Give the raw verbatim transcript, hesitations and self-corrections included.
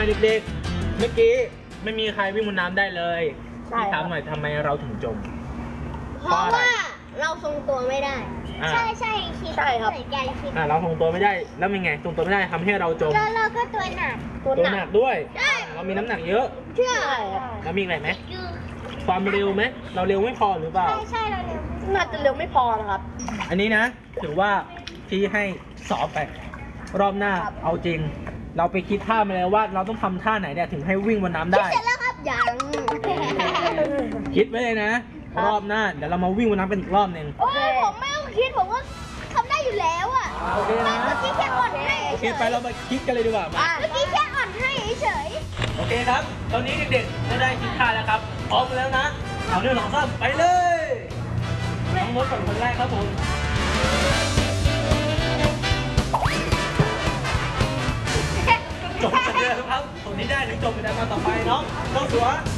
เด็กๆเมื่อกี้ไม่มีใครวิ่งบนน้ำได้เลยพี่ถามหน่อยทำไมเราถึงจมเพราะว่าเราทรงตัวไม่ได้ใช่ใช่คิดใช่ครับเหมือนกันคิดอ่าเราทรงตัวไม่ได้แล้วเป็นไงทรงตัวไม่ได้ทำให้เราจมแล้วเราก็ตัวหนักตัวหนักด้วยเรามีน้ำหนักเยอะใช่แล้วมีอะไรไหมความเร็วไหมเราเร็วไม่พอหรือเปล่าใช่ใช่เราเร็วน่าจะเร็วไม่พอนะครับอันนี้นะถือว่าพี่ให้สอบไปรอบหน้าเอาจริงเราไปคิดท่ามาแล้วว่าเราต้องทำท่าไหนเนี่ยถึงให้วิ่งบนน้ำได้เสร็จแล้วครับยังคิดไว้เลยนะรอบหน้าเดี๋ยวเรามาวิ่งบนน้ำเป็นอีกรอบหนึ่งโอ้ยผมไม่ต้องคิดผมก็ทำได้อยู่แล้วอ่ะโอเคนะเมื่อกี้แค่อ่อนให้โอเคไปเรามาคิดกันเลยดีกว่าเมื่อกี้แค่อ่อนให้เฉยโอเคครับตอนนี้เด็กๆได้คิดท่าแล้วครับพร้อมแล้วนะเอาหนึ่งสองสามไปเลยน้องมดก่อนคนแรกครับผมจบกันเลยครับคนนี้ได้ถึงจบกันมาต่อไปเนาะเจ้าสัว